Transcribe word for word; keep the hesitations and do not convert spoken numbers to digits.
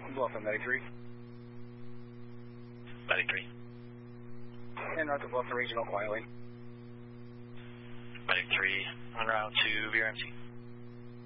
Bluffton, Medic three. Medic three. En route to Bluffton Regional, quietly. Medic three, en route to V R M C.